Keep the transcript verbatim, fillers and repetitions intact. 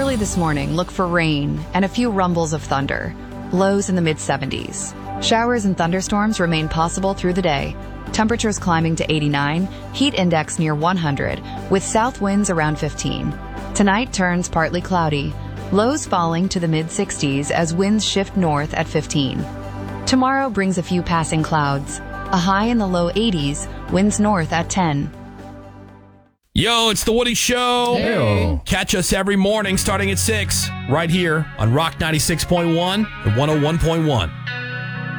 Early this morning, look for rain and a few rumbles of thunder. Lows in the mid seventies. Showers and thunderstorms remain possible through the day. Temperatures climbing to eighty-nine, heat index near one hundred, with south winds around fifteen. Tonight turns partly cloudy. Lows falling to the mid sixties as winds shift north at fifteen. Tomorrow brings a few passing clouds. A high in the low eighties, winds north at ten. Yo, it's the Woody Show. Hey. Catch us every morning starting at six, right here on Rock ninety-six point one and one oh one point one.